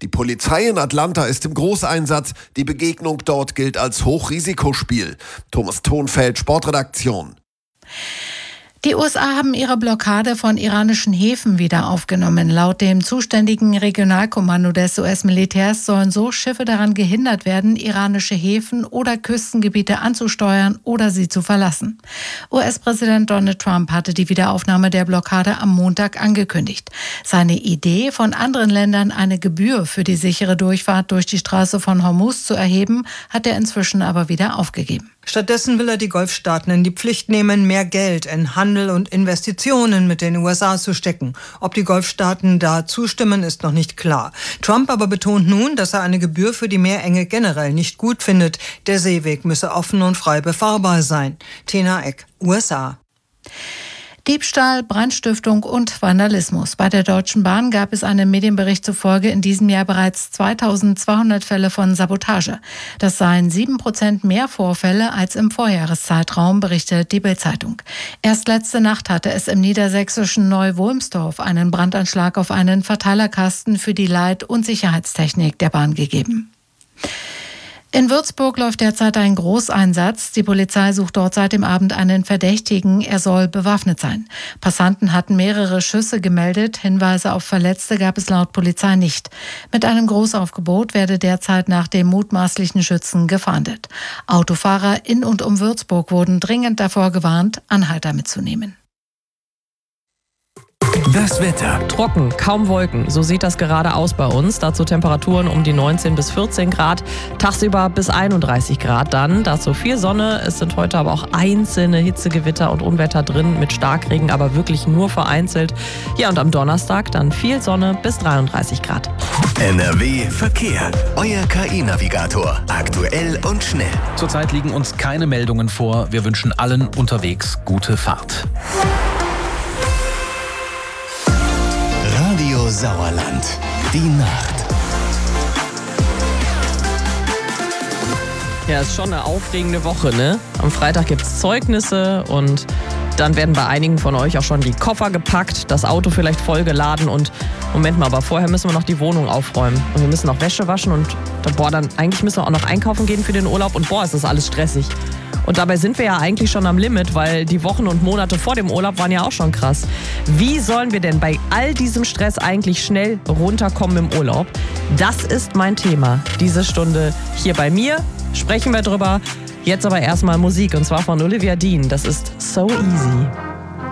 Die Polizei in Atlanta ist im Großeinsatz. Die Begegnung dort gilt als Hochrisikospiel. Thomas Thonfeld, Sportredaktion. Die USA haben ihre Blockade von iranischen Häfen wieder aufgenommen. Laut dem zuständigen Regionalkommando des US-Militärs sollen so Schiffe daran gehindert werden, iranische Häfen oder Küstengebiete anzusteuern oder sie zu verlassen. US-Präsident Donald Trump hatte die Wiederaufnahme der Blockade am Montag angekündigt. Seine Idee, von anderen Ländern eine Gebühr für die sichere Durchfahrt durch die Straße von Hormuz zu erheben, hat er inzwischen aber wieder aufgegeben. Stattdessen will er die Golfstaaten in die Pflicht nehmen, mehr Geld in Handel und Investitionen mit den USA zu stecken. Ob die Golfstaaten da zustimmen, ist noch nicht klar. Trump aber betont nun, dass er eine Gebühr für die Meerenge generell nicht gut findet. Der Seeweg müsse offen und frei befahrbar sein. Tena Eck, USA. Diebstahl, Brandstiftung und Vandalismus. Bei der Deutschen Bahn gab es einem Medienbericht zufolge in diesem Jahr bereits 2200 Fälle von Sabotage. Das seien 7% mehr Vorfälle als im Vorjahreszeitraum, berichtet die Bild-Zeitung. Erst letzte Nacht hatte es im niedersächsischen Neu-Wulmstorf einen Brandanschlag auf einen Verteilerkasten für die Leit- und Sicherheitstechnik der Bahn gegeben. In Würzburg läuft derzeit ein Großeinsatz. Die Polizei sucht dort seit dem Abend einen Verdächtigen. Er soll bewaffnet sein. Passanten hatten mehrere Schüsse gemeldet. Hinweise auf Verletzte gab es laut Polizei nicht. Mit einem Großaufgebot werde derzeit nach dem mutmaßlichen Schützen gefahndet. Autofahrer in und um Würzburg wurden dringend davor gewarnt, Anhalter mitzunehmen. Das Wetter. Trocken, kaum Wolken. So sieht das gerade aus bei uns. Dazu Temperaturen um die 19 bis 14 Grad. Tagsüber bis 31 Grad dann. Dazu viel Sonne. Es sind heute aber auch einzelne Hitzegewitter und Unwetter drin mit Starkregen, aber wirklich nur vereinzelt. Ja, und am Donnerstag dann viel Sonne bis 33 Grad. NRW Verkehr. Euer KI-Navigator. Aktuell und schnell. Zurzeit liegen uns keine Meldungen vor. Wir wünschen allen unterwegs gute Fahrt. Radio Sauerland. Die Nacht. Ja, ist schon eine aufregende Woche, ne? Am Freitag gibt's Zeugnisse und dann werden bei einigen von euch auch schon die Koffer gepackt, das Auto vielleicht vollgeladen und Moment mal, aber vorher müssen wir noch die Wohnung aufräumen und wir müssen noch Wäsche waschen und dann eigentlich müssen wir auch noch einkaufen gehen für den Urlaub und ist das alles stressig. Und dabei sind wir ja eigentlich schon am Limit, weil die Wochen und Monate vor dem Urlaub waren ja auch schon krass. Wie sollen wir denn bei all diesem Stress eigentlich schnell runterkommen im Urlaub? Das ist mein Thema. Diese Stunde hier bei mir sprechen wir drüber. Jetzt aber erstmal Musik und zwar von Olivia Dean. Das ist So Easy.